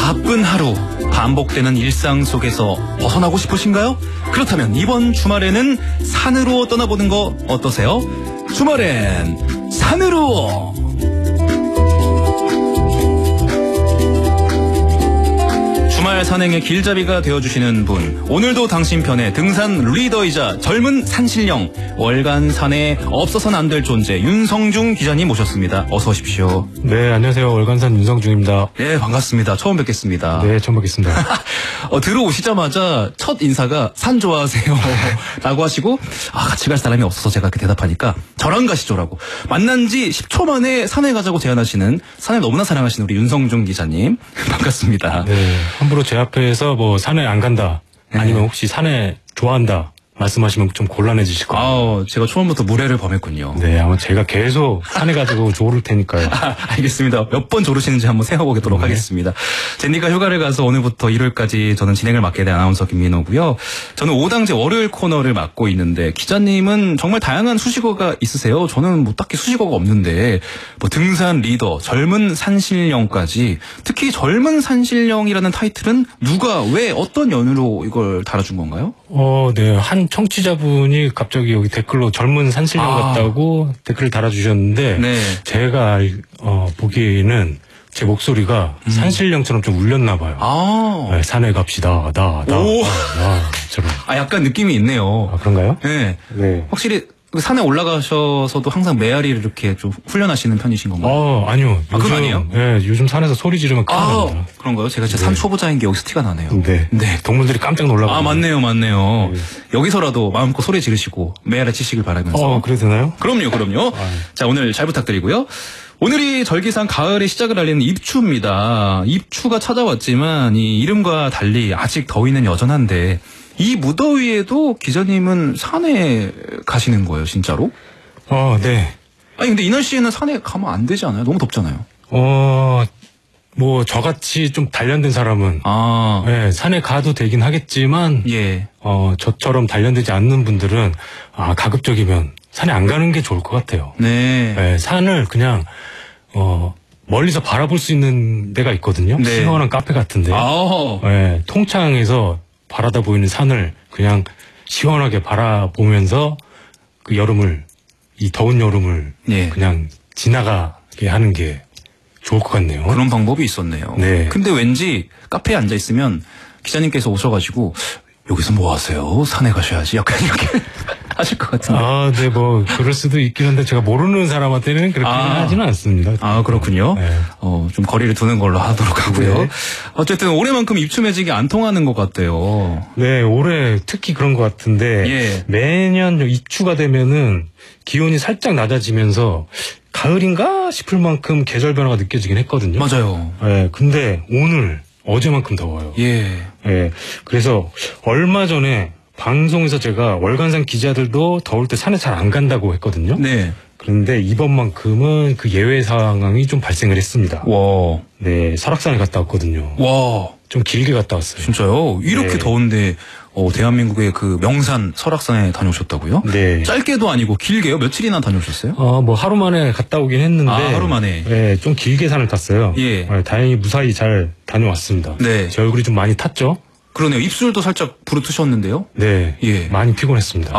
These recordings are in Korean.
바쁜 하루, 반복되는 일상 속에서 벗어나고 싶으신가요? 그렇다면 이번 주말에는 산으로 떠나보는 거 어떠세요? 주말엔 산으로! 주말 산행의 길잡이가 되어주시는 분, 오늘도 당신 편의 등산 리더이자 젊은 산신령, 월간 산에 없어서는 안 될 존재 윤성중 기자님 모셨습니다. 어서 오십시오. 네, 안녕하세요. 월간산 윤성중입니다. 네, 반갑습니다. 처음 뵙겠습니다. 네, 처음 뵙겠습니다. 들어오시자마자 첫 인사가 산 좋아하세요 라고 하시고, 같이 갈 사람이 없어서 제가 그렇게 대답하니까 저랑 가시죠라고, 만난 지 10초 만에 산에 가자고 제안하시는, 산을 너무나 사랑하시는 우리 윤성중 기자님 반갑습니다. 네, 함부로 제 앞에서 뭐 산에 안 간다, 아니면 혹시 산에 좋아한다 말씀하시면 좀 곤란해지실 거예요. 제가 초반부터 무례를 범했군요. 네, 아마 제가 계속 산에 가지고 조를 테니까요. 알겠습니다. 몇 번 조르시는지 한번 세어보도록 하겠습니다. 제니가 휴가를 가서 오늘부터 일요일까지 저는 진행을 맡게 된 아나운서 김민호고요. 저는 5당제 월요일 코너를 맡고 있는데, 기자님은 정말 다양한 수식어가 있으세요. 저는 뭐 딱히 수식어가 없는데, 뭐 등산 리더, 젊은 산신령까지, 특히 젊은 산신령이라는 타이틀은 누가, 왜, 어떤 연유로 이걸 달아준 건가요? 네, 한 청취자분이 갑자기 여기 댓글로 젊은 산신령 같다고 댓글을 달아주셨는데, 네. 제가 보기에는 제 목소리가 산신령처럼 좀 울렸나 봐요. 네, 산에 갑시다. 저런. 약간 느낌이 있네요. 그런가요? 네. 네. 확실히 산에 올라가셔서도 항상 메아리를 이렇게 좀 훈련하시는 편이신 건가요? 아니요. 그건 아니에요? 네, 요즘 산에서 소리 지르면 큰일 납니다. 그런가요? 제가 진짜 산 초보자인 게 여기서 티가 나네요. 네. 동물들이 깜짝 놀라고. 맞네요. 여기서라도 마음껏 소리 지르시고 메아리 치시길 바라면서. 그래도 되나요? 그럼요. 자, 오늘 잘 부탁드리고요. 오늘이 절기상 가을의 시작을 알리는 입추입니다. 입추가 찾아왔지만 이 이름과 달리 아직 더위는 여전한데, 이 무더위에도 기자님은 산에 가시는 거예요, 진짜로? 네. 근데 이 날씨에는 산에 가면 안 되지 않아요? 너무 덥잖아요. 뭐 저같이 좀 단련된 사람은 네, 산에 가도 되긴 하겠지만, 예. 저처럼 단련되지 않는 분들은 가급적이면 산에 안 가는 게 좋을 것 같아요. 네. 산을 그냥 멀리서 바라볼 수 있는 데가 있거든요. 네. 시원한 카페 같은데. 네, 통창에서 바라다 보이는 산을 그냥 시원하게 바라보면서 이 더운 여름을 그냥 지나가게 하는 게 좋을 것 같네요. 그런 방법이 있었네요. 네. 근데 왠지 카페에 앉아 있으면 기자님께서 오셔가지고, 여기서 뭐 하세요? 산에 가셔야지. 약간 이렇게 하실 것 같은데. 네, 뭐 그럴 수도 있긴 한데, 제가 모르는 사람한테는 그렇게 하지는 않습니다. 그렇군요. 네. 좀 거리를 두는 걸로 하도록 하고요. 네. 어쨌든 올해만큼 입추 매직이 안 통하는 것 같아요. 네, 올해 특히 그런 것 같은데, 매년 입추가 되면은 기온이 살짝 낮아지면서 가을인가 싶을 만큼 계절 변화가 느껴지긴 했거든요. 맞아요. 네, 근데 어제만큼 더워요. 예. 네, 그래서 얼마 전에 방송에서 제가 월간산 기자들도 더울 때 산에 잘 안 간다고 했거든요. 네. 그런데 이번만큼은 그 예외 상황이 좀 발생을 했습니다. 와. 네, 설악산에 갔다 왔거든요. 와. 좀 길게 갔다 왔어요. 진짜요? 이렇게 더운데 대한민국의 그 명산 설악산에 다녀오셨다고요? 네. 짧게도 아니고 길게요? 며칠이나 다녀오셨어요? 뭐 하루 만에 갔다 오긴 했는데. 하루 만에. 네, 좀 길게 산을 탔어요. 예. 다행히 무사히 잘 다녀왔습니다. 네. 제 얼굴이 좀 많이 탔죠? 그러네요. 입술도 살짝 부르트셨는데요? 네. 예. 많이 피곤했습니다.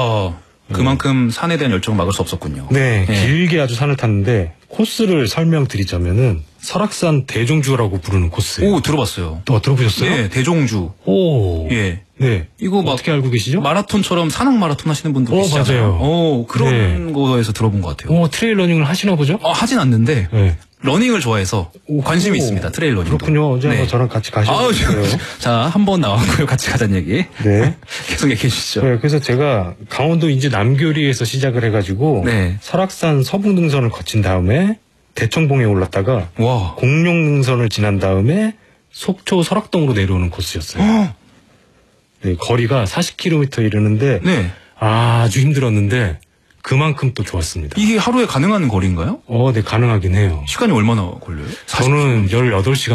그만큼 산에 대한 열정을 막을 수 없었군요. 네. 길게 아주 산을 탔는데, 코스를 설명드리자면은 설악산 대종주라고 부르는 코스예요. 들어봤어요. 들어보셨어요? 네, 대종주. 예. 네. 이거 어떻게 알고 계시죠? 마라톤처럼 산악 마라톤 하시는 분들 계시잖아요. 맞아요. 그런 거에서 들어본 것 같아요. 트레일 러닝을 하시나 보죠? 하진 않는데. 네. 러닝을 좋아해서 관심이 있습니다. 트레일 러닝도. 그렇군요. 언제 한번 저랑 같이 가시죠. 자, 한번 나왔고요. 같이 가자는 얘기. 네. 계속 얘기해 주시죠. 네, 그래서 제가 강원도 인제 남교리에서 시작을 해가지고 설악산 서북능선을 거친 다음에 대청봉에 올랐다가 공룡능선을 지난 다음에 속초 설악동으로 내려오는 코스였어요. 네, 거리가 40km 이르는데 아주 힘들었는데 그만큼 또 좋았습니다. 이게 하루에 가능한 거리인가요? 네, 가능하긴 해요. 시간이 얼마나 걸려요? 저는 18시간